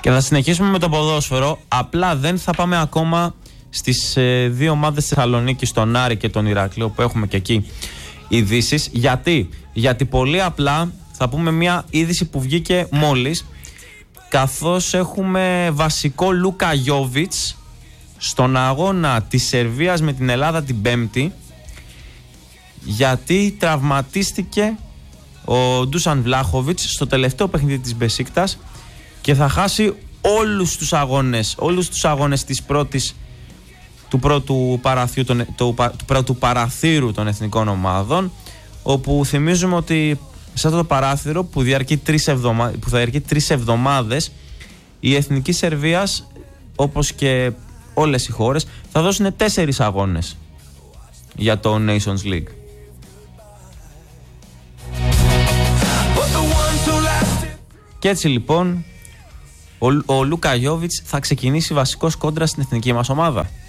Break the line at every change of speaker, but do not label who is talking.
Και θα συνεχίσουμε με το ποδόσφαιρο. Απλά δεν θα πάμε ακόμα στις δύο ομάδες της Θεσσαλονίκης, τον Άρη και τον Ηράκλειο, που έχουμε και εκεί ειδήσεις. Γιατί πολύ απλά θα πούμε μια είδηση που βγήκε μόλις, καθώς έχουμε βασικό Λούκα Γιόβιτς στον αγώνα της Σερβίας με την Ελλάδα την Πέμπτη, γιατί τραυματίστηκε ο Ντούσαν Βλάχοβιτς στο τελευταίο παιχνίδι της Μπεσίκτας και θα χάσει όλους τους αγώνες του πρώτου παραθύρου των εθνικών ομάδων, όπου θυμίζουμε ότι σε αυτό το παράθυρο που θα διαρκεί 3 εβδομάδες, η Εθνική Σερβίας, όπως και όλες οι χώρες, θα δώσουν 4 αγώνες για το Nations League. Και έτσι λοιπόν ο Λούκα Γιόβιτς θα ξεκινήσει βασικός κόντρα στην εθνική μας ομάδα.